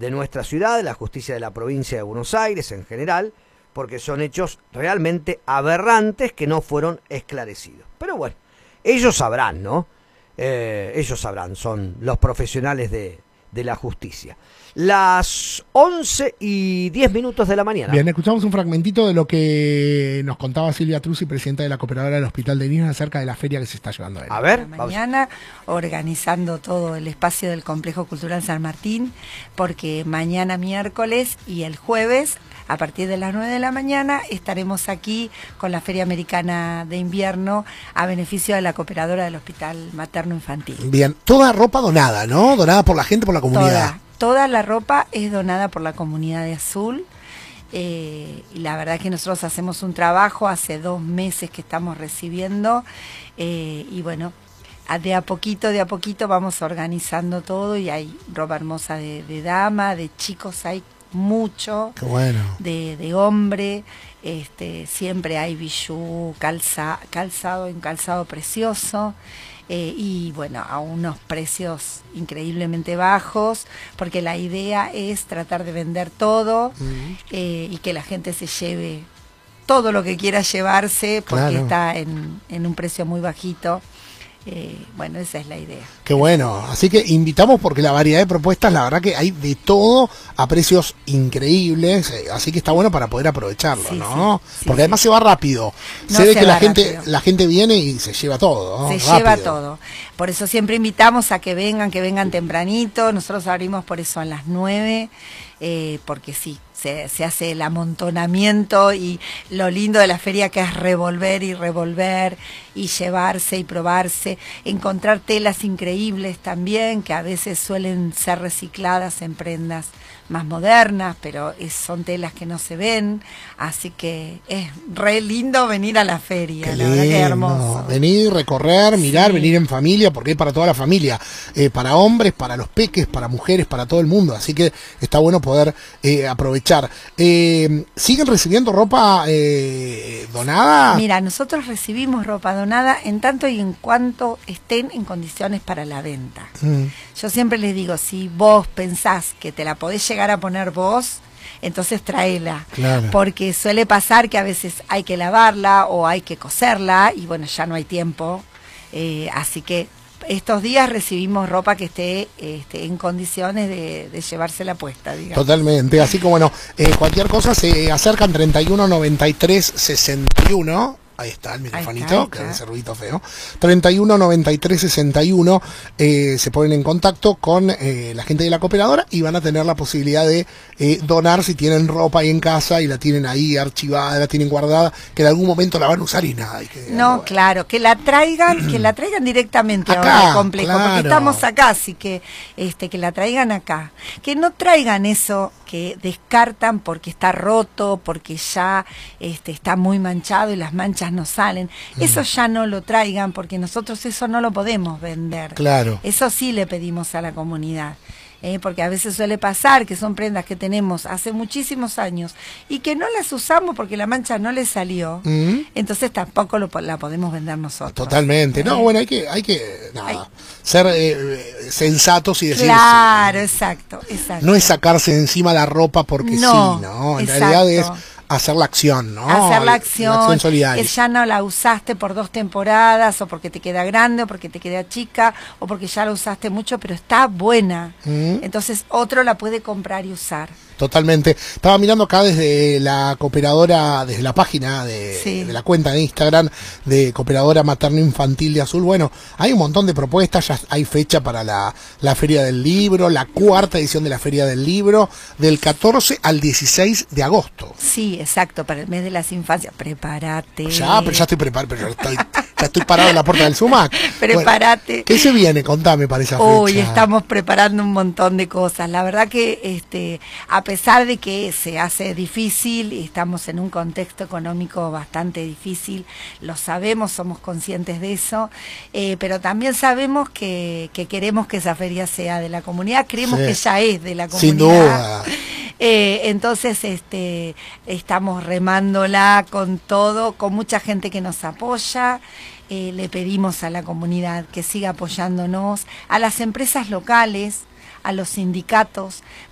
de nuestra ciudad, de la justicia de la provincia de Buenos Aires en general, porque son hechos realmente aberrantes que no fueron esclarecidos. Pero bueno, ellos sabrán, ¿no? Ellos sabrán, son los profesionales de la justicia. Las 11:10 de la mañana. Bien, escuchamos un fragmentito de lo que nos contaba Silvia Truzzi, presidenta de la Cooperadora del Hospital de Niños, acerca de la feria que se está llevando a él. A ver, mañana organizando todo el espacio del Complejo Cultural San Martín, porque mañana miércoles y el jueves a partir de las 9 de la mañana estaremos aquí con la Feria Americana de Invierno a beneficio de la Cooperadora del Hospital Materno Infantil. Bien, toda ropa donada, ¿no? Donada por la gente, por la comunidad. Toda la ropa es donada por la comunidad de Azul. Y la verdad que nosotros hacemos un trabajo, hace 2 meses que estamos recibiendo, y bueno, de a poquito vamos organizando todo, y hay ropa hermosa de dama, de chicos hay mucho. Qué bueno. De hombre, siempre hay bijú, calzado precioso, y bueno, a unos precios increíblemente bajos, porque la idea es tratar de vender todo, y que la gente se lleve todo lo que quiera llevarse, porque claro, está en un precio muy bajito. Bueno, esa es la idea. Qué bueno, así que invitamos, porque la variedad de propuestas, la verdad que hay de todo a precios increíbles, así que está bueno para poder aprovecharlo, sí, ¿no? Sí, porque además se va rápido, se ve que la gente viene y se lleva todo, ¿no? Lleva todo, por eso siempre invitamos a que vengan tempranito, nosotros abrimos por eso a las 9, porque sí, se hace el amontonamiento, y lo lindo de la feria que es revolver y revolver y llevarse y probarse, encontrar telas increíbles también, que a veces suelen ser recicladas en prendas más modernas, pero son telas que no se ven, así que es re lindo venir a la feria. Qué la verdad que es hermoso. Venir, recorrer, mirar, sí, venir en familia, porque es para toda la familia, para hombres, para los peques, para mujeres, para todo el mundo, así que está bueno poder aprovechar. ¿Siguen recibiendo ropa donada? Mira, nosotros recibimos ropa donada en tanto y en cuanto estén en condiciones para la venta. Yo siempre les digo, si vos pensás que te la podés llegar a poner vos, entonces tráela, claro, porque suele pasar que a veces hay que lavarla o hay que coserla, y bueno, ya no hay tiempo, así que estos días recibimos ropa que esté en condiciones de llevársela puesta, digamos. Totalmente, así que bueno, cualquier cosa se acercan 31 93 61. Ahí está el microfonito, que es ese ruidito feo. 31 93 61. Se ponen en contacto con la gente de la Cooperadora y van a tener la posibilidad de donar si tienen ropa ahí en casa y la tienen ahí archivada, la tienen guardada, que en algún momento la van a usar y nada. No, claro, que la traigan directamente acá, al complejo, claro, porque estamos acá, así que que la traigan acá. Que no traigan eso que descartan porque está roto, porque ya está muy manchado y las manchas no salen. Eso ya no lo traigan, porque nosotros eso no lo podemos vender. Claro. Eso sí le pedimos a la comunidad. Porque a veces suele pasar que son prendas que tenemos hace muchísimos años y que no las usamos porque la mancha no le salió, entonces tampoco la podemos vender nosotros. Totalmente. No, bueno, hay que ser sensatos y decir... Claro, exacto. No es sacarse de encima la ropa porque no, sí, ¿no? En exacto. realidad es hacer la acción, ¿no? Hacer la acción solidaria. Que ya no la usaste por 2 temporadas, o porque te queda grande, o porque te queda chica, o porque ya la usaste mucho, pero está buena. Entonces otro la puede comprar y usar. Totalmente. Estaba mirando acá desde la Cooperadora, desde la página de la cuenta de Instagram de Cooperadora Materno Infantil de Azul. Bueno, hay un montón de propuestas, ya hay fecha para la Feria del Libro, la 4ª edición de la Feria del Libro, del 14 al 16 de agosto. Sí, exacto, para el mes de las infancias. Prepárate. Ya estoy preparado, pero ya estoy parado en la puerta del Sumac. Prepárate. Bueno, ¿qué se viene? Contame para esa fecha. Hoy estamos preparando un montón de cosas. La verdad que a pesar de que se hace difícil y estamos en un contexto económico bastante difícil, lo sabemos, somos conscientes de eso, pero también sabemos que queremos que esa feria sea de la comunidad, creemos que ya es de la comunidad. Sin duda. Entonces estamos remándola con todo, con mucha gente que nos apoya. Le pedimos a la comunidad que siga apoyándonos, a las empresas locales, a los sindicatos,